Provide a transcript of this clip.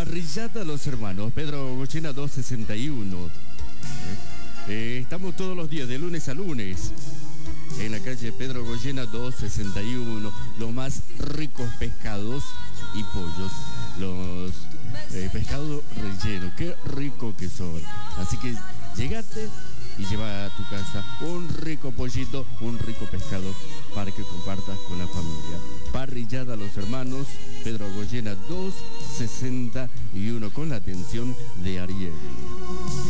Parrillada Los Hermanos, Pedro Goyena 261. Estamos todos los días, de lunes a lunes, en la calle Pedro Goyena 261. Los más ricos pescados y pollos. Los pescados rellenos, qué rico que son. Así que llegate y lleva a tu casa un rico pollito, un rico pescado para que compartas con la familia. Parrillada Los Hermanos, Pedro Goyena 261, con la atención de Ariel.